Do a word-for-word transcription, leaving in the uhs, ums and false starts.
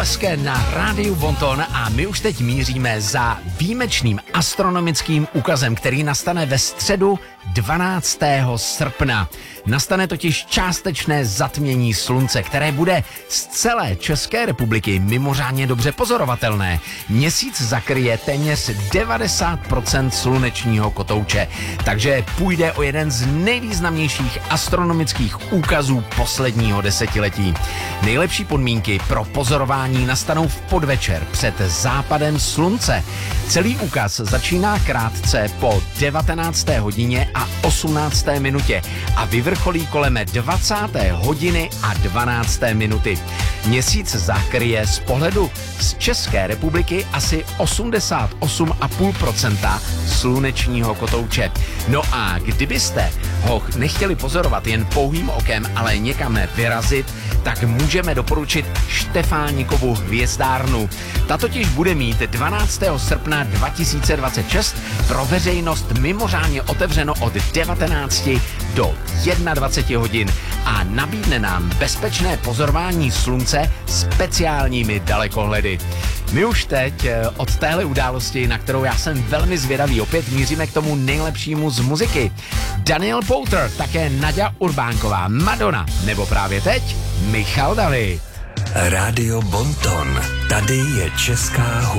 Hezké na rádiu Bonton a my už teď míříme za výjimečným astronomickým úkazem, který nastane ve středu dvanáctého srpna. Nastane totiž částečné zatmění slunce, které bude z celé České republiky mimořádně dobře pozorovatelné. Měsíc zakryje téměř devadesát procent slunečního kotouče, takže půjde o jeden z nejvýznamnějších astronomických úkazů posledního desetiletí. Nejlepší podmínky pro pozorování nastanou v podvečer před západem slunce. Celý úkaz začíná krátce po devatenácté hodině a osmnácté minutě a vyvrcholí kolem dvacáté hodiny a dvanácté minuty. Měsíc zakryje z pohledu z České republiky asi osmdesát osm celá pět procenta slunečního kotouče. No a kdybyste ho nechtěli pozorovat jen pouhým okem, ale někam vyrazit, tak můžeme doporučit Štefánikovu hvězdárnu. Ta totiž bude mít dvanáctého srpna dva tisíce dvacet šest pro veřejnost mimořádně otevřeno od devatenácti do dvaceti jedna hodin a nabídne nám bezpečné pozorování slunce speciálními dalekohledy. My už teď od téhle události, na kterou já jsem velmi zvědavý, opět míříme k tomu nejlepšímu z muziky. Daniel Powter, také Naďa Urbánková, Madonna, nebo právě teď Michal David. Rádio Bonton, tady je česká hudba.